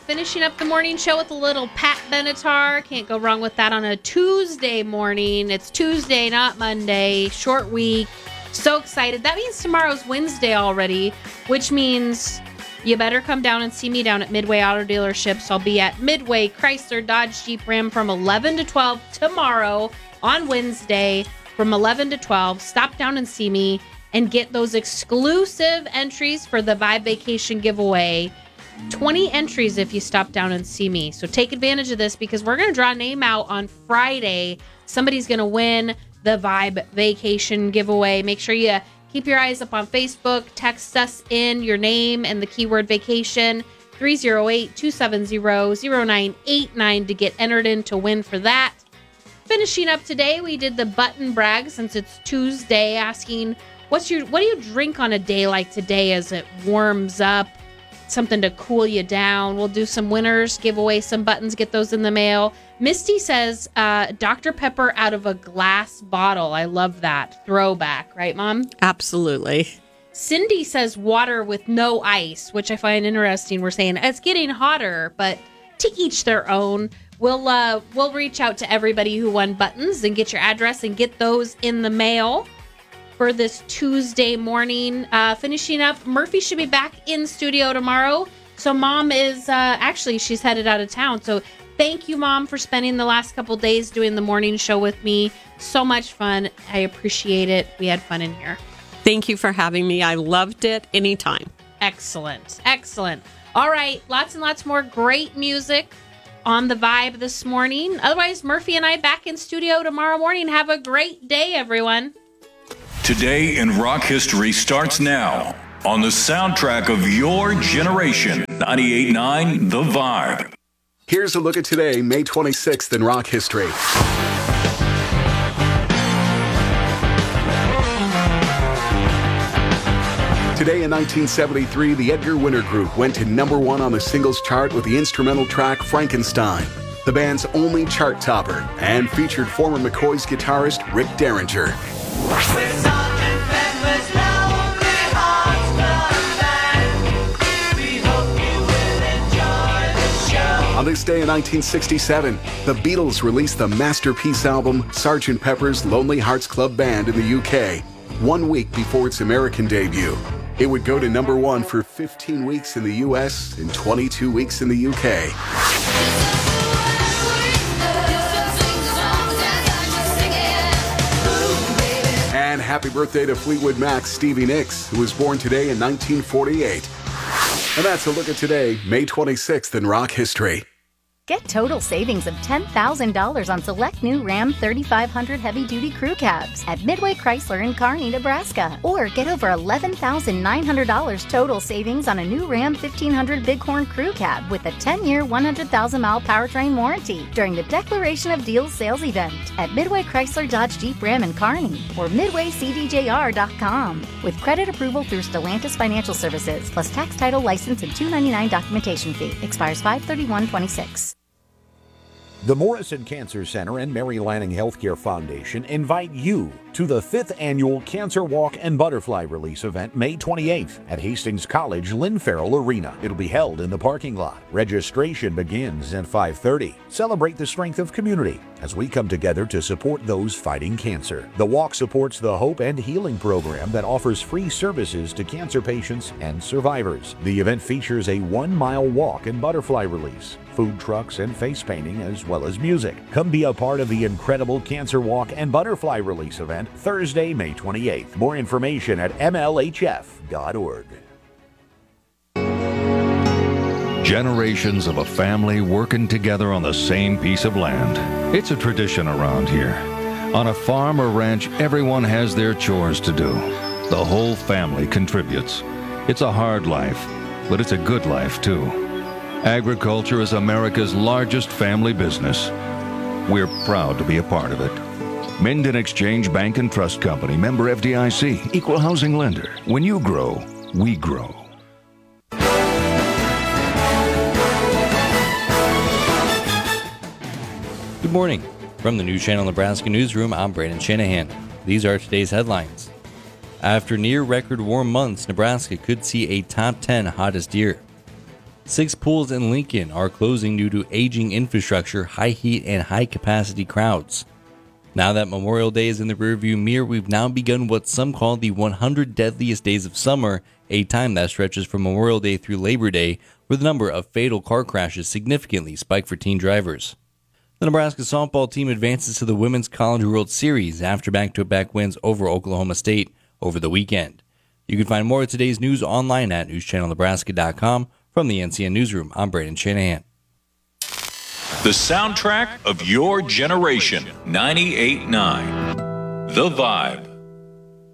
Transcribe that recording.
finishing up the morning show with a little Pat Benatar. Can't go wrong with that on a Tuesday morning. It's Tuesday, not Monday. Short week. So excited. That means tomorrow's Wednesday already, which means you better come down and see me down at Midway Auto Dealerships. I'll be at Midway Chrysler Dodge Jeep Ram from 11 to 12 tomorrow on Wednesday from 11 to 12. Stop down and see me and get those exclusive entries for the Vibe Vacation giveaway. 20 entries if you stop down and see me. So take advantage of this because we're going to draw a name out on Friday. Somebody's going to win the Vibe Vacation giveaway. Make sure you keep your eyes up on Facebook. Text us in your name and the keyword vacation, 308-270-0989 to get entered in to win for that. Finishing up today, we did the button brag since it's Tuesday, asking what do you drink on a day like today as it warms up? Something to cool you down. We'll do some winners, give away some buttons, get those in the mail. Misty says Dr. Pepper out of a glass bottle. I love that. Throwback, right, Mom? Absolutely. Cindy says water with no ice, which I find interesting. We're saying it's getting hotter, but to each their own. We'll reach out to everybody who won buttons and get your address and get those in the mail for this Tuesday morning. Finishing up, Murphy should be back in studio tomorrow. So Mom is, she's headed out of town. So thank you, Mom, for spending the last couple days doing the morning show with me. So much fun. I appreciate it. We had fun in here. Thank you for having me. I loved it anytime. Excellent. Excellent. All right. Lots and lots more great music on the Vibe this morning. Otherwise, Murphy and I back in studio tomorrow morning. Have a great day, everyone. Today in Rock History starts now on the soundtrack of your generation. 98.9 The Vibe. Here's a look at today, May 26th in rock history. Today in 1973, the Edgar Winter Group went to #1 on the singles chart with the instrumental track Frankenstein, the band's only chart topper, and featured former McCoy's guitarist Rick Derringer. On this day in 1967, the Beatles released the masterpiece album Sgt. Pepper's Lonely Hearts Club Band in the UK, 1 week before its American debut. It would go to #1 for 15 weeks in the US and 22 weeks in the UK. And happy birthday to Fleetwood Mac's Stevie Nicks, who was born today in 1948. And that's a look at today, May 26th in rock history. Get total savings of $10,000 on select new Ram 3500 heavy-duty crew cabs at Midway Chrysler in Kearney, Nebraska. Or get over $11,900 total savings on a new Ram 1500 Bighorn crew cab with a 10-year, 100,000-mile powertrain warranty during the Declaration of Deals sales event at Midway Chrysler Dodge Jeep Ram in Kearney or MidwayCDJR.com. With credit approval through Stellantis Financial Services, plus tax, title, license, and $299 documentation fee. Expires 5/31/26. The Morrison Cancer Center and Mary Lanning Healthcare Foundation invite you to the 5th Annual Cancer Walk and Butterfly Release event May 28th at Hastings College Lynn Farrell Arena. It'll be held in the parking lot. Registration begins at 5:30. Celebrate the strength of community as we come together to support those fighting cancer. The walk supports the Hope and Healing program that offers free services to cancer patients and survivors. The event features a 1-mile walk and butterfly release, food trucks and face painting, as well as music. Come be a part of the incredible Cancer Walk and Butterfly Release event Thursday, May 28th. More information at mlhf.org. Generations of a family working together on the same piece of land. It's a tradition around here. On a farm or ranch, everyone has their chores to do. The whole family contributes. It's a hard life, but it's a good life too. Agriculture is America's largest family business. We're proud to be a part of it. Minden Exchange Bank and Trust Company, member FDIC, equal housing lender. When you grow, we grow. Good morning. From the News Channel Nebraska Newsroom, I'm Brandon Shanahan. These are today's headlines. After near record warm months, Nebraska could see a top 10 hottest year. 6 pools in Lincoln are closing due to aging infrastructure, high heat, and high capacity crowds. Now that Memorial Day is in the rearview mirror, we've now begun what some call the 100 deadliest days of summer, a time that stretches from Memorial Day through Labor Day, where the number of fatal car crashes significantly spike for teen drivers. The Nebraska softball team advances to the Women's College World Series after back-to-back wins over Oklahoma State over the weekend. You can find more of today's news online at newschannelnebraska.com. From the NCN Newsroom, I'm Braden Shanahan. The soundtrack of your generation, 98.9 The Vibe.